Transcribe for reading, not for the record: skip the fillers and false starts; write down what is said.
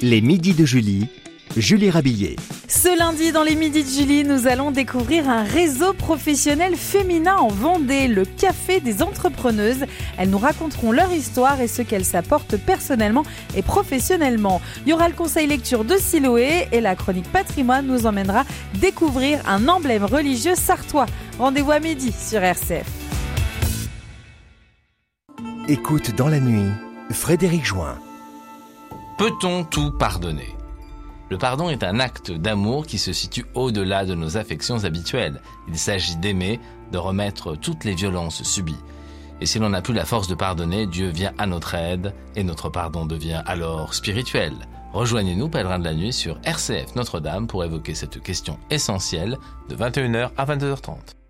Les midis de Julie, Julie Rabillet. Ce lundi, dans les midis de Julie, nous allons découvrir un réseau professionnel féminin en Vendée, le Café des Entrepreneuses. Elles nous raconteront leur histoire et ce qu'elles s'apportent personnellement et professionnellement. Il y aura le conseil lecture de Siloé et la chronique patrimoine nous emmènera découvrir un emblème religieux sartois. Rendez-vous à midi sur RCF. Écoute dans la nuit, Frédéric Join. Peut-on tout pardonner ? Le pardon est un acte d'amour qui se situe au-delà de nos affections habituelles. Il s'agit d'aimer, de remettre toutes les violences subies. Et si l'on n'a plus la force de pardonner, Dieu vient à notre aide et notre pardon devient alors spirituel. Rejoignez-nous, pèlerins de la nuit, sur RCF Notre-Dame pour évoquer cette question essentielle de 21h à 22h30.